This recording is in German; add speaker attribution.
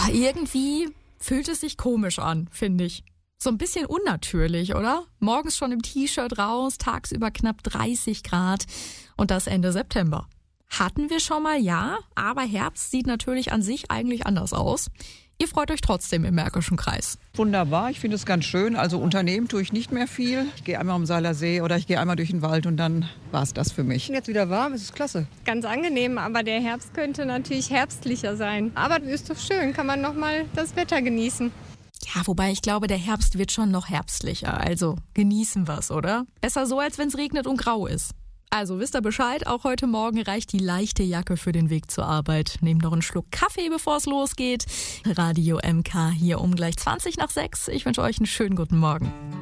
Speaker 1: Irgendwie fühlt es sich komisch an, finde ich. So ein bisschen unnatürlich, oder? Morgens schon im T-Shirt raus, tagsüber knapp 30 Grad und das Ende September. Hatten wir schon mal, ja, aber Herbst sieht natürlich an sich eigentlich anders aus. Ihr freut euch trotzdem im Märkischen Kreis.
Speaker 2: Wunderbar, ich finde es ganz schön. Also unternehmen tue ich nicht mehr viel. Ich gehe einmal am Seiler See oder ich gehe einmal durch den Wald und dann war es das für mich.
Speaker 3: Jetzt wieder warm, es ist klasse.
Speaker 4: Ganz angenehm, aber der Herbst könnte natürlich herbstlicher sein. Aber ist doch schön, kann man noch mal das Wetter genießen.
Speaker 1: Ja, wobei ich glaube, der Herbst wird schon noch herbstlicher. Also genießen wir's, oder? Besser so, als wenn es regnet und grau ist. Also wisst ihr Bescheid, auch heute Morgen reicht die leichte Jacke für den Weg zur Arbeit. Nehmt noch einen Schluck Kaffee, bevor es losgeht. Radio MK hier um gleich 20 nach 6. Ich wünsche euch einen schönen guten Morgen.